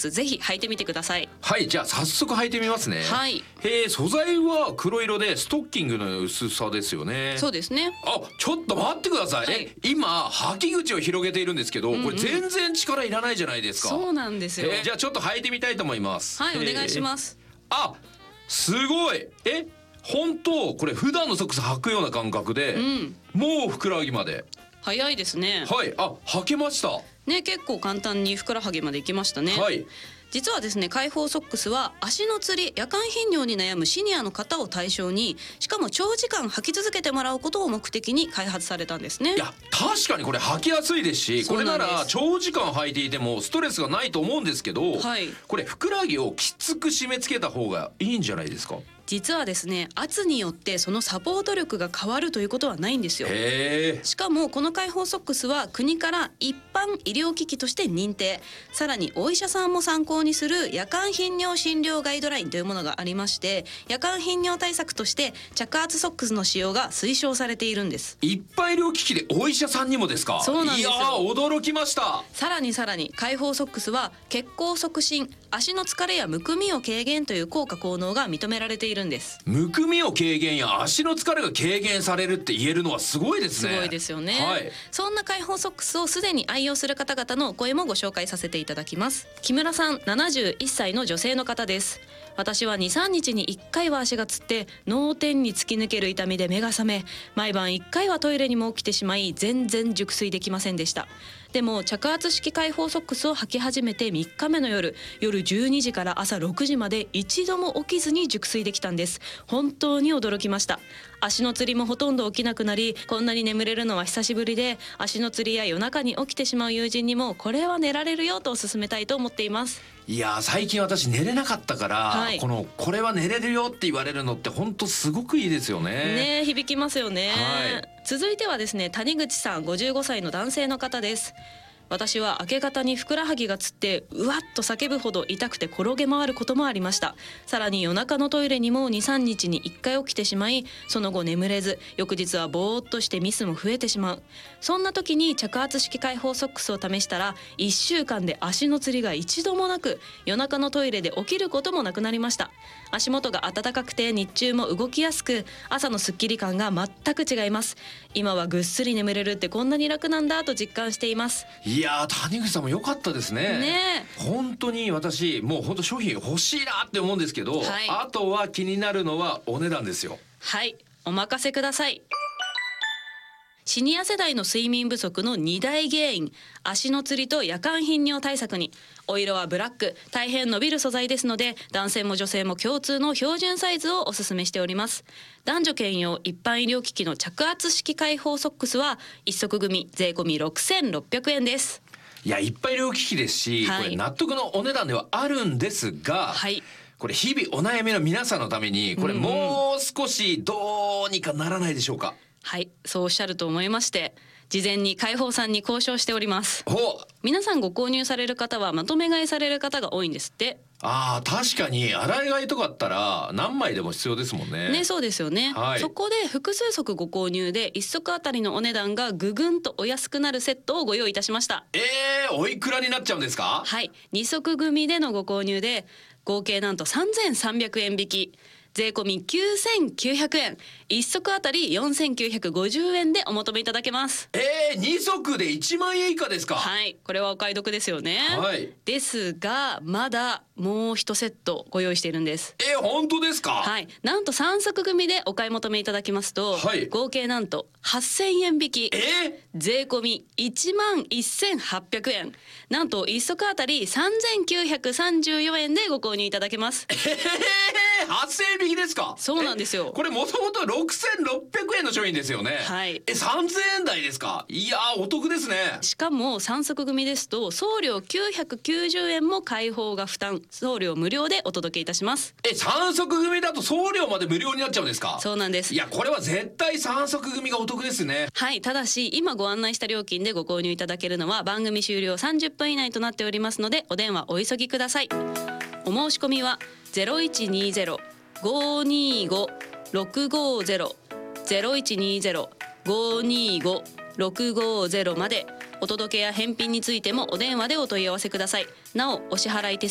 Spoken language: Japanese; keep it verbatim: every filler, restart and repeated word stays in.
スぜひ履いてみてください。 はい、じゃあ早速履いてみますね。 はい。 へー、素材は黒色でストッキングの薄さですよね。 そうですね。 あ、ちょっと待ってください、はい、え今履き口を広げているんですけど、うんうん、これ全然力いらないじゃないですか。 そうなんですよ。 えー、じゃあちょっと履いてみたいと思います。 はい、お願いします。 あ、すごい。え、本当これ普段のソックス履くような感覚で、うん、もうふくらはぎまで早いですね。 はい、あ、履けましたね。結構簡単にふくらはぎまで行きましたね。 はい。 実はですね、開放ソックスは足のつり、夜間頻尿に悩むシニアの方を対象に、しかも長時間履き続けてもらうことを目的に開発されたんですね。 いや、確かにこれ履きやすいですし、これなら長時間履いていてもストレスがないと思うんですけど、はい、これふくらはぎをきつく締め付けた方がいいんじゃないですか。 実はですね、圧によってそのサポート力が変わるということはないんですよ。 へー。 しかもこの開放ソックスは国から一般医療機器として認定、さらにお医者さんも参考にする夜間頻尿診療ガイドラインというものがありまして、夜間頻尿対策として着圧ソックスの使用が推奨されているんです。 一般医療機器でお医者さんにもですか。 そうなんですよ。いやー、驚きました。 さらにさらに開放ソックスは血行促進、足の疲れやむくみを軽減という効果効能が認められているんです。 むくみを軽減や足の疲れが軽減されるって言えるのはすごいですね。 すごいですよね、はい、そんな開放ソックスをすでに愛用する方々のお声もご紹介させていただきます。木村さん、ななじゅういっさいの女性の方です。私は にさんにちにいっかいは足がつって脳天に突き抜ける痛みで目が覚め、毎晩いっかいはトイレにも起きてしまい、全然熟睡できませんでした。でも着圧式開放ソックスを履き始めてみっかめの夜夜じゅうにじから朝ろくじまで一度も起きずに熟睡できたんです。本当に驚きました。足のつりもほとんど起きなくなり、こんなに眠れるのは久しぶりで、足のつりや夜中に起きてしまう友人にもこれは寝られるよと勧めたいと思っています。 いや、最近私寝れなかったから、はい、このこれは寝れるよって言われるのって本当すごくいいですよね。 ね、響きますよね、はい、続いてはですね、谷口さん、ごじゅうごさいの男性の方です。私は明け方にふくらはぎがつってうわっと叫ぶほど痛くて転げ回ることもありました。さらに夜中のトイレにも にさんにちにいっかい起きてしまい、その後眠れず、翌日はぼーっとしてミスも増えてしまう。そんな時に着圧式開放ソックスを試したらいっしゅうかんで足のつりが一度もなく、夜中のトイレで起きることもなくなりました。足元が暖かくて日中も動きやすく、朝のスッキリ感が全く違います。今はぐっすり眠れるってこんなに楽なんだと実感しています。 いやー、谷口さんも良かったですね。 ね、 本当に私もう本当商品欲しいなって思うんですけど、はい、あとは気になるのはお値段ですよ。 はい、お任せください。シニア世代の睡眠不足のに大原因、足のつりと夜間頻尿対策に。お色はブラック、大変伸びる素材ですので、男性も女性も共通の標準サイズをおすすめしております。男女兼用一般医療機器の着圧式開放ソックスはいっ足組税込みろくせんろっぴゃくえんです。 いや、一般医療機器ですし、はい、これ納得のお値段ではあるんですが、はい、これ日々お悩みの皆さんのためにこれもう少しどうにかならないでしょうか。 はい、そうおっしゃると思いまして、事前に開放さんに交渉しております。皆さんご購入される方はまとめ買いされる方が多いんですって。 あー、確かに洗い替えとかあったら何枚でも必要ですもんね。 ね、そうですよね、はい、そこで複数足ご購入でいっ足あたりのお値段がぐぐんとお安くなるセットをご用意いたしました。 えー、おいくらになっちゃうんですか。 はい、に足組でのご購入で合計なんとさんぜんさんびゃくえん引き、税込みきゅうせんきゅうひゃくえん、いっ足あたりよんせんきゅうひゃくごじゅうえんでお求めいただけます。 えー、に足でいちまんえん以下ですか。 はい、これはお買い得ですよね、 はい、 ですがまだもう一セットご用意しているんです。 えー、本当ですか。 はい、なんとさん足組でお買い求めいただきますと、はい、合計なんとはっせんえん引き、 えー、税込みいちまんせんはっぴゃくえん、なんといっ足あたりさんぜんきゅうひゃくさんじゅうよんえんでご購入いただけます。 えー、はっせんえん引きですか。 そうなんですよ。 これもともとろくせんろっぴゃくえんの商品ですよね。 はい、 え、さんぜんえん台ですか。いやー、お得ですね。 しかもさん足組ですと送料きゅうひゃくきゅうじゅうえんも開放が負担、送料無料でお届けいたします。 え、さん足組だと送料まで無料になっちゃうんですか。 そうなんです。 いや、これは絶対さん足組がお得ですね。 はい、ただし今ご案内した料金でご購入いただけるのは番組終了さんじゅっぷん以内となっておりますので、お電話お急ぎください。お申し込みは ゼロいちにゼロ ごーにーご ろくごーゼロ ゼロいちにゼロ ごーにーご ろくごーゼロまで。お届けや返品についてもお電話でお問い合わせください。なお、お支払い手